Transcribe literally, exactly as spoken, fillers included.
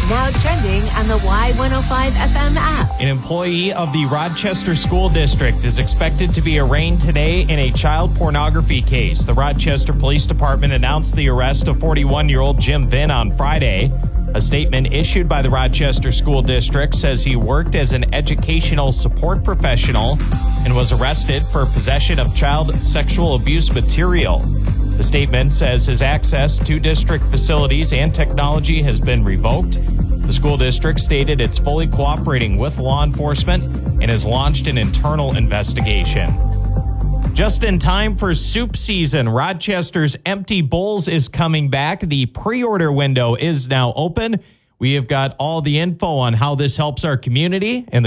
Now trending on the Y one oh five F M app. An employee of the Rochester School District is expected to be arraigned today in a child pornography case. The Rochester Police Department announced the arrest of forty-one-year-old Jim Vinn on Friday. A statement issued by the Rochester School District says he worked as an educational support professional and was arrested for possession of child sexual abuse material. The statement says his access to district facilities and technology has been revoked. The school district stated it's fully cooperating with law enforcement and has launched an internal investigation. Just in time for soup season, Rochester's Empty Bowls is coming back. The pre-order window is now open. We have got all the info on how this helps our community and the